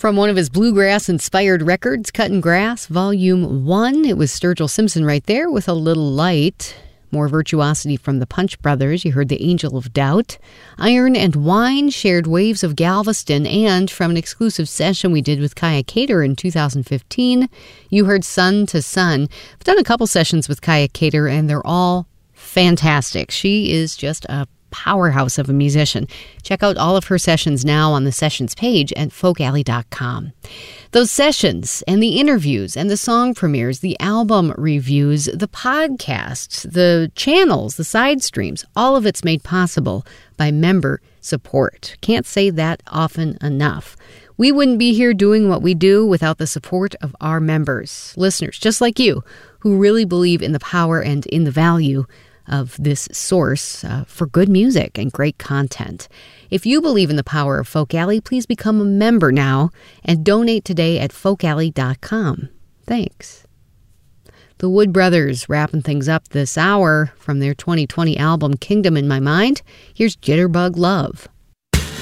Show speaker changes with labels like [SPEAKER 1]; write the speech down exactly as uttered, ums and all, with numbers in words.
[SPEAKER 1] From one of his bluegrass-inspired records, Cuttin' Grass, Volume one. It was Sturgill Simpson right there with A Little Light. More virtuosity from the Punch Brothers. You heard The Angel of Doubt. Iron and Wine shared Waves of Galveston, and from an exclusive session we did with Kaya Cater in two thousand fifteen, you heard Sun to Sun. I've done a couple sessions with Kaya Cater, and they're all fantastic. She is just a powerhouse of a musician. Check out all of her sessions now on the sessions page at folk alley dot com. Those sessions and the interviews and the song premieres, the album reviews, the podcasts, the channels, the side streams, all of it's made possible by member support. Can't say that often enough. We wouldn't be here doing what we do without the support of our members, listeners just like you, who really believe in the power and in the value of this source uh, for good music and great content. If you believe in the power of Folk Alley, please become a member now and donate today at folk alley dot com. Thanks. The Wood Brothers wrapping things up this hour from their twenty twenty album Kingdom in My Mind. Here's Jitterbug Love.